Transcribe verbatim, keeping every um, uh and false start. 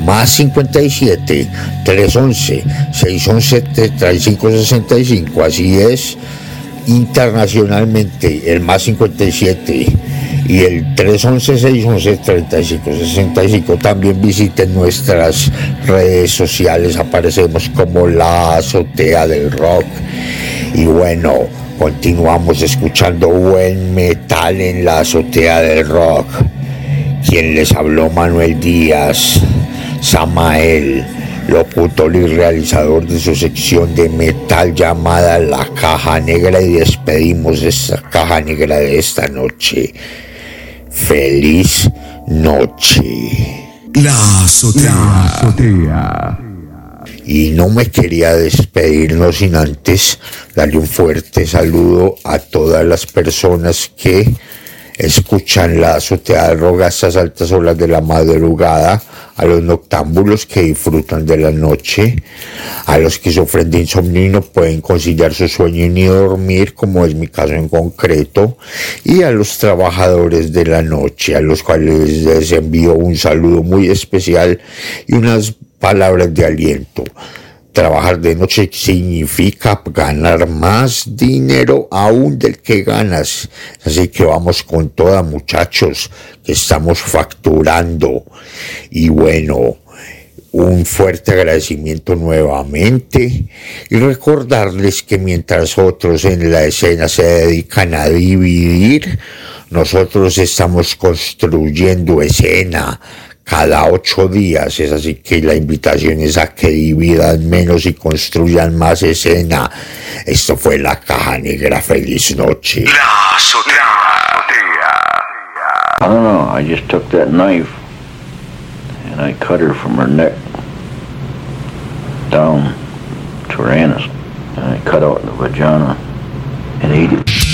más cincuenta y siete, trescientos once, seiscientos once, treinta y cinco sesenta y cinco, así es. Internacionalmente, el más cincuenta y siete y el trescientos once, seiscientos once, treinta y cinco sesenta y cinco. También visiten nuestras redes sociales, aparecemos como La Azotea del Rock. Y bueno, continuamos escuchando buen metal en La Azotea del Rock. Quien les habló, Manuel Díaz, Samael, locutor y realizador de su sección de metal llamada La Caja Negra, y despedimos esta Caja Negra de esta noche. Feliz noche. La Azotea. La Azotea. Y no me quería despedirnos sin antes darle un fuerte saludo a todas las personas que escuchan La Azotea del Rock a estas altas horas de la madrugada, a los noctámbulos que disfrutan de la noche, a los que sufren de insomnio y no pueden conciliar su sueño ni dormir, como es mi caso en concreto, y a los trabajadores de la noche, a los cuales les envío un saludo muy especial y unas palabras de aliento. Trabajar de noche significa ganar más dinero aún del que ganas. Así que vamos con toda, muchachos, que estamos facturando. Y bueno, un fuerte agradecimiento nuevamente. Y recordarles que mientras otros en la escena se dedican a dividir, nosotros estamos construyendo escena cada ocho días. Es así que la invitación es a que dividan menos y construyan más escena. Esto fue La Caja Negra. Feliz noche. La Azotea. I don't know, I just took that knife and I cut her from her neck down to her anus, and I cut out the vagina and ate it.